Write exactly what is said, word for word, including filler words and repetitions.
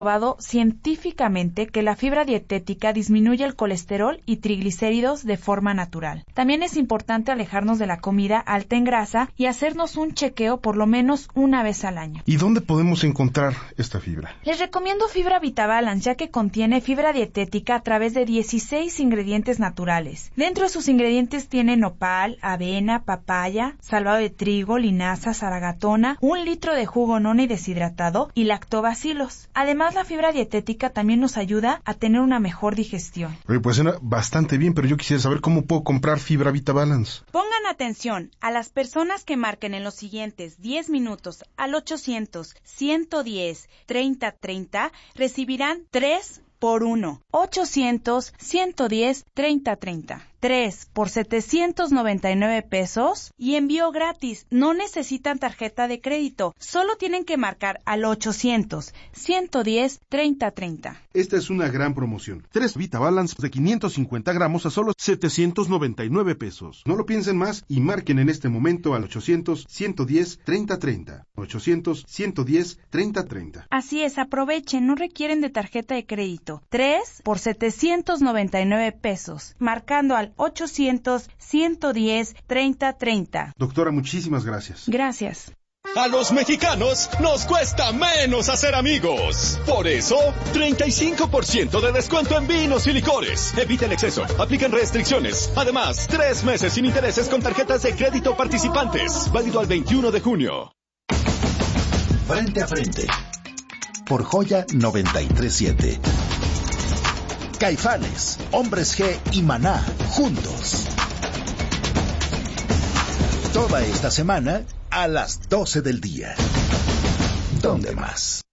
Probado científicamente que la fibra dietética disminuye el colesterol y triglicéridos de forma natural. También es importante alejarnos de la comida alta en grasa y hacernos un chequeo por lo menos una vez al año. ¿Y dónde podemos encontrar esta fibra? Les recomiendo Fibra VitaBalance, ya que contiene fibra dietética a través de dieciséis ingredientes naturales. Dentro de sus ingredientes tiene nopal, avena, papaya, salvado de trigo, linaza, zaragatona, un litro de jugo noni deshidratado y lactobacilos. Además, la fibra dietética también nos ayuda a tener una mejor digestión. Oye, pues suena bastante bien, pero yo quisiera saber cómo puedo comprar Fibra VitaBalance. Pongan atención, a las personas que marquen en los siguientes diez minutos al ochocientos, ciento diez, treinta treinta recibirán tres por uno. ochocientos, ciento diez, treinta treinta. tres por setecientos noventa y nueve pesos y envío gratis. No necesitan tarjeta de crédito. Solo tienen que marcar al ochocientos, ciento diez, treinta treinta. Esta es una gran promoción. Tres VitaBalance de quinientos cincuenta gramos a solo setecientos noventa y nueve pesos. No lo piensen más y marquen en este momento al ochocientos, ciento diez, treinta treinta. ochocientos, ciento diez, treinta treinta. Así es, aprovechen, no requieren de tarjeta de crédito. tres por setecientos noventa y nueve pesos. Marcando al ochocientos, ciento diez, treinta treinta. Doctora, muchísimas gracias. Gracias. A los mexicanos nos cuesta menos hacer amigos. Por eso, treinta y cinco por ciento de descuento en vinos y licores. Evita el exceso, apliquen restricciones. Además, tres meses sin intereses con tarjetas de crédito participantes. Válido al veintiuno de junio. Frente a frente. Por Joya noventa y tres siete. Caifanes, Hombres G y Maná, juntos. Toda esta semana a las doce del día. ¿Dónde más?